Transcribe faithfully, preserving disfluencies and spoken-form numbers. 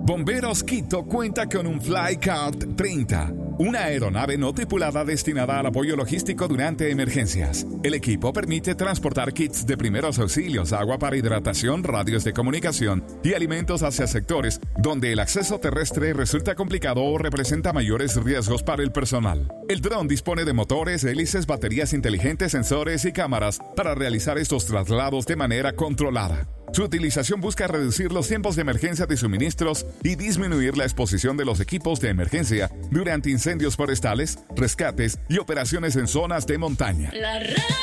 Bomberos Quito cuenta con un Flycart treinta, una aeronave no tripulada destinada al apoyo logístico durante emergencias. El equipo permite transportar kits de primeros auxilios, agua para hidratación, radios de comunicación y alimentos hacia sectores donde el acceso terrestre resulta complicado o representa mayores riesgos para el personal. El dron dispone de motores, hélices, baterías inteligentes, sensores y cámaras para realizar estos traslados de manera controlada. Su utilización busca reducir los tiempos de emergencia de suministros y disminuir la exposición de los equipos de emergencia durante incendios forestales, rescates y operaciones en zonas de montaña. La